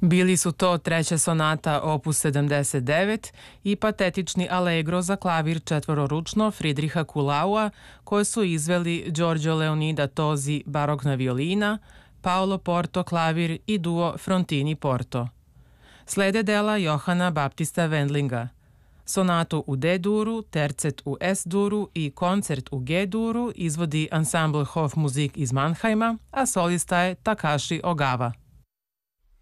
Bili su to treća sonata opus 79 i patetični allegro za klavir četvororučno Friedricha Kulaua, koje su izveli Giorgio Leonida Tosi barokna violina, Paolo Porto klavir i duo Frontini Porto. Slede dela Johana Baptista Wendlinga. Sonatu u D-duru, tercet u S-duru i koncert u G-duru izvodi ansambl Hofmusik iz Mannheima, a solista je Takashi Ogawa.